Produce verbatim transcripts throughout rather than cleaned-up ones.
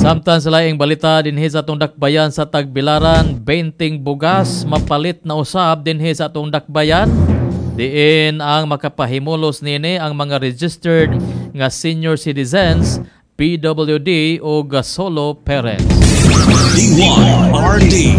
Samtang sa laing balita dinhi sa atong dakbayan sa Tagbilaran, twenty bugas mapalit na usab dinhi sa atong dakbayan. Diin ang makapahimulos nini ang mga registered nga senior citizens, P W D o solo parents. D one R D.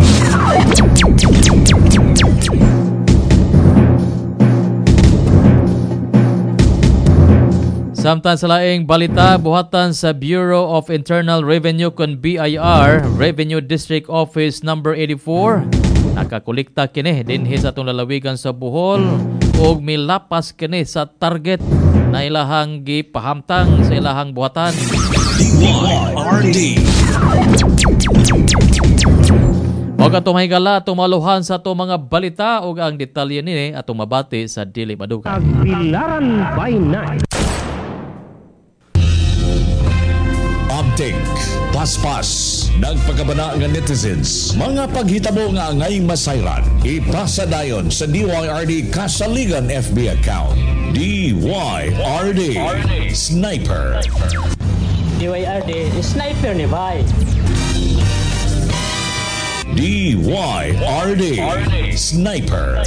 Samtang sa laing balita, buhatan sa Bureau of Internal Revenue kun B I R, Revenue District Office number eighty-four, nakakolekta kini dinhi sa atong lalawigan sa Bohol ug milapas kini sa target na ilahang gipahamtang sa ilahang buhatan. D one R D. Og atong mahigala atong maluhan sa atong mga balita ug ang detalye nini atong mabati sa Dili Madugan. Tagbilaran by night. Update, paspas, nagpagabana nga netizens, mga paghitabo nga angay masayran, ipasa dayon sa D Y R D Kasaligan F B account. D Y R D Sniper. D Y R D Sniper ni Bay. D Y R D Sniper.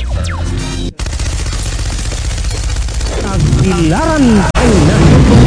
Tagbilaran by night.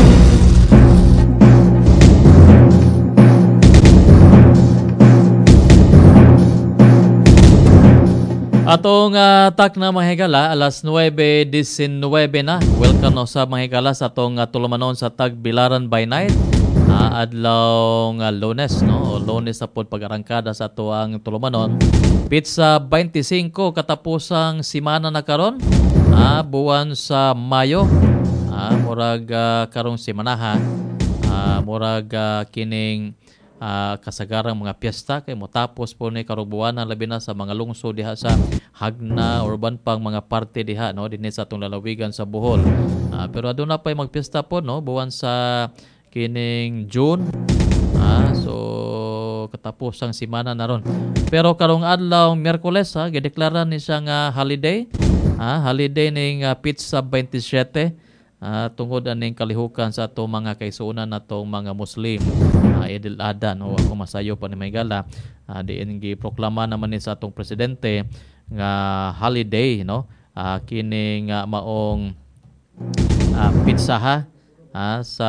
Atong uh, tak na mahigala, alas nuwebe disenwebe na. Welcome no sa mahigala sa atong uh, tulumanon sa Tagbilaran by night. Uh, adlaw uh, Lunes, no? O Lunes sa pod pag-arangkada sa ato ang tulumanon. Pizza twenty-five katapusang simana na karon. Uh, buwan sa Mayo. Uh, murag uh, karong simanaha. Uh, murag uh, kining Uh, kasagarang mga piyesta kay motapos po ni karong buwanan labi na sa mga lungsod diha sa Hagna urban pang mga parte diha no dinhi sa atong lalawigan sa Bohol. Uh, pero aduna pay magpiyesta po no buwan sa kining June. Ah, so katapos ang simana na ron. Pero karong adlaw Miyerkules ha gideklara ni siya nga holiday. Ah, holiday ning uh, Pizza twenty-seven. Uh, tungod aning kalihukan sa ato mga kaisunan natong mga Muslim, uh, Idil Adha no ako masayo pa ni Maygala, uh, diin giproklama naman ni sa atong presidente nga holiday no uh, kining uh, maong uh, pizza ha uh, sa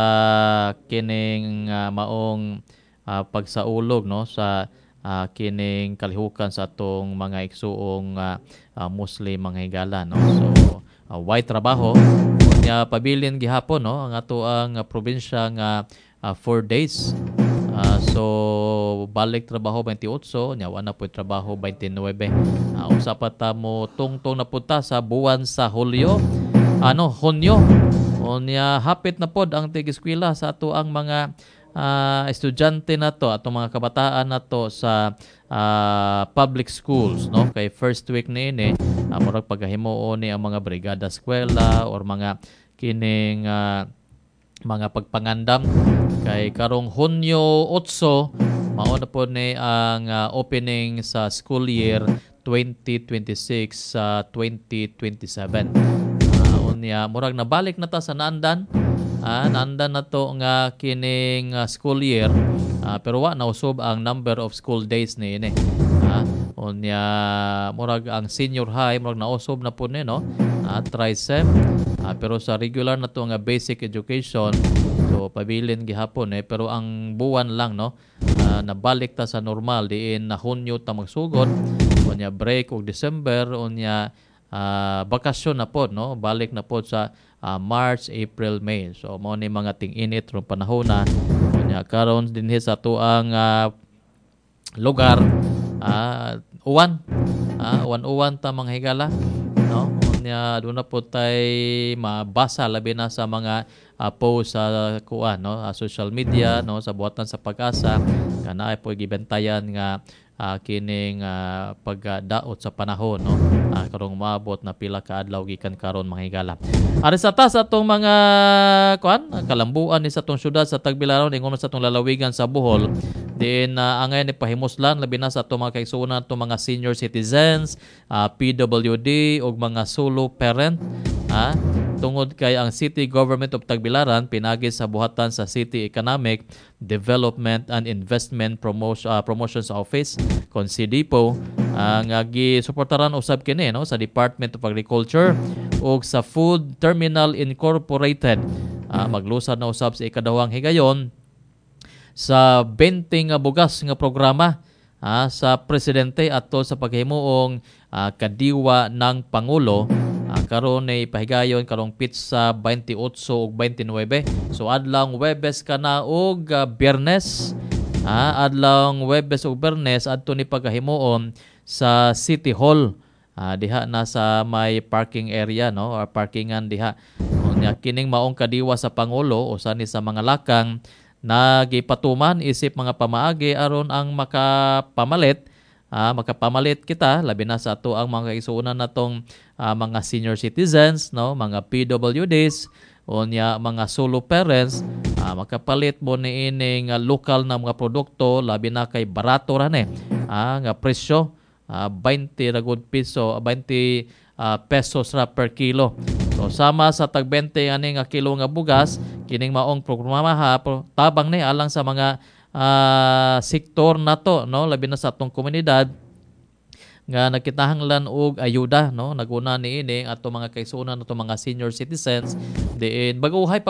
kining uh, maong uh, pagsaulog no sa uh, kining kalihukan sa atong mga igsuong uh, uh, Muslim mga higala no. So uh, why trabaho nya pabilin gihapon no ang ato ang uh, probinsya nga uh, four days. Uh, so balik trabaho twenty-eight nya wala po trabaho twenty-nine. Uh, usa pa ta mo tungtong napunta sa buwan sa Hulyo. Ano Hunyo. Unya hapit na pod ang tig-eskwela sa ato ang mga uh, estudyante nato atong mga kabataan nato sa uh, public schools no kay first week niini uh, murag pagahimo ni ang mga brigada eskwela or mga kining uh, mga pagpangandam kay karong Hunyo eight mao na po ni ang uh, opening sa school year twenty twenty-six sa uh, twenty twenty-seven. Uh, unya murag nabalik na ta sa naandan. Ah, naandan na to nga kining uh, school year. Uh, pero wa na usab ang number of school days ni ini. Ah, unya murag ang senior high murag na usab na po ni no. Ah, trisem. Ah, pero sa regular na to nga basic education so pabilin gihapon eh pero ang buwan lang no. Uh, nabalik ta sa normal diin na Hunyo ta magsugod. Unya break og December unya uh, bakasyon na pod no. Balik na pod sa Uh, March, April, May. So mao ni mga ting-init ron panahon na unya karon dinhi sa tuang uh, lugar uh, uwan. Ah, uh, uwan-uwan ta mga higala no. Unya aduna po tay mabasa labi na sa mga uh, post sa uh, kuan no, uh, social media no sa buhatan sa Pag-asa kana po gibentayan nga uh, kining uh, pagdaot sa panahon no. Uh, karong maabot na pila ka adlaw gikan karon mga higala. Ari sa ta sa atong mga kuan kalambuan ni sa atong syudad sa Tagbilaran ingon sa atong lalawigan sa Bohol din uh, angay ni pahimuslan labi na sa atong mga kaigsuonan atong mga senior citizens, uh, P W D ug mga solo parent ha. tungod kay ang City Government of Tagbilaran pinagi sa buhatan sa City Economic Development and Investment Promotion uh, Promotions Office kon C D P O ang uh, gisuportaran usab kini no sa Department of Agriculture ug sa Food Terminal Incorporated. Uh, maglusad na usab sa ikadawang higayon sa twenty nga bugas nga programa uh, sa presidente ato sa paghimuong uh, kadiwa ng Pangulo. Uh, karon ay pahigayon karong pizza twenty-eight ug twenty-nine. So adlang Webes kana og uh, Biyernes. Uh, adlang Webes ug Biyernes adto ni paghimuon sa City Hall. Uh, diha na sa may parking area no or parkingan diha. Unya kining maong kadiwa sa Pangulo usa ni sa mga lakang nagipatuman isip mga pamaagi aron ang makapamalit ah, makapamalit kita labi na sa ato ang mga kaigsuonan natong ah, mga senior citizens no mga P W Ds unya mga solo parents ah, makapalit mo ni ining ah, lokal na mga produkto labi na kay barato ra ni ah, nga presyo ah, twenty ra gud piso twenty ah, pesos ra per kilo. So sama sa tag twenty ani nga kilo nga bugas kining maong programa ha tabang ni alang sa mga uh, sektor nato no labi na sa atong komunidad nga nakitahanglan og ayuda no naguna ni ini ato mga kaigsuonan ato mga senior citizens diin baguhay pa